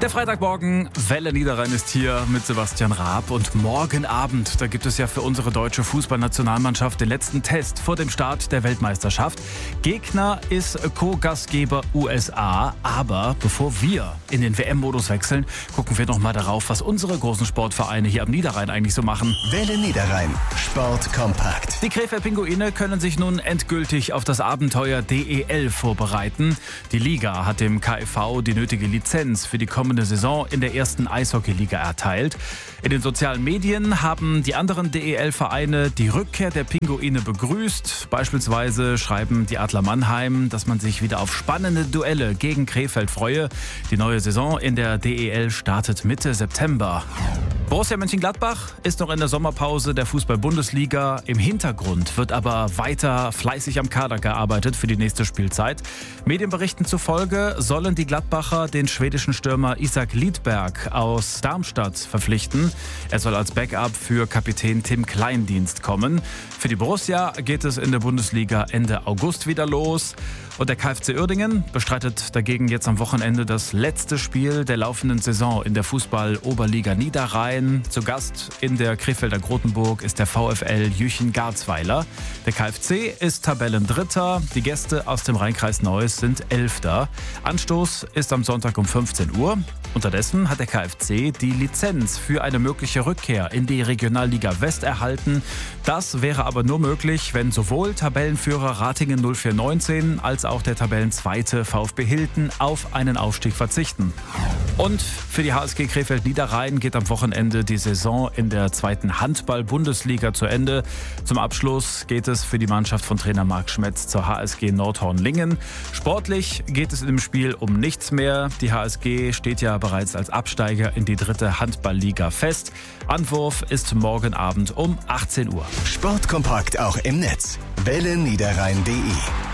Der Freitagmorgen, Welle Niederrhein ist hier mit Sebastian Raab. Und morgen Abend, da gibt es ja für unsere deutsche Fußballnationalmannschaft den letzten Test vor dem Start der Weltmeisterschaft. Gegner ist Co-Gastgeber USA. Aber bevor wir in den WM-Modus wechseln, gucken wir noch mal darauf, was unsere großen Sportvereine hier am Niederrhein eigentlich so machen. Welle Niederrhein, Sport kompakt. Die Krefeld Pinguine können sich nun endgültig auf das Abenteuer DEL vorbereiten. Die Liga hat dem KfV die nötige Lizenz für die kommende Saison in der ersten Eishockeyliga erteilt. In den sozialen Medien haben die anderen DEL-Vereine die Rückkehr der Pinguine begrüßt. Beispielsweise schreiben die Adler Mannheim, dass man sich wieder auf spannende Duelle gegen Krefeld freue. Die neue Saison in der DEL startet Mitte September. Borussia Mönchengladbach ist noch in der Sommerpause der Fußball-Bundesliga. Im Hintergrund wird aber weiter fleißig am Kader gearbeitet für die nächste Spielzeit. Medienberichten zufolge sollen die Gladbacher den schwedischen Stürmer Isak Lidberg aus Darmstadt verpflichten. Er soll als Backup für Kapitän Tim Kleindienst kommen. Für die Borussia geht es in der Bundesliga Ende August wieder los. Und der KfC Uerdingen bestreitet dagegen jetzt am Wochenende das letzte Spiel der laufenden Saison in der Fußball-Oberliga Niederrhein. Zu Gast in der Krefelder Grotenburg ist der VfL Jüchen-Garzweiler. Der KfC ist Tabellendritter. Die Gäste aus dem Rheinkreis Neuss sind Elfter. Anstoß ist am Sonntag um 15 Uhr. Unterdessen hat der KfC die Lizenz für eine mögliche Rückkehr in die Regionalliga West erhalten. Das wäre aber nur möglich, wenn sowohl Tabellenführer Ratingen 0419 als auch der Tabellenzweite VfB Hilden auf einen Aufstieg verzichten. Und für die HSG Krefeld Niederrhein geht am Wochenende die Saison in der zweiten Handball-Bundesliga zu Ende. Zum Abschluss geht es für die Mannschaft von Trainer Marc Schmetz zur HSG Nordhorn-Lingen. Sportlich geht es in dem Spiel um nichts mehr. Die HSG steht ja bereits als Absteiger in die dritte Handballliga fest. Anwurf ist morgen Abend um 18 Uhr. Sportkompakt auch im Netz. welleniederrhein.de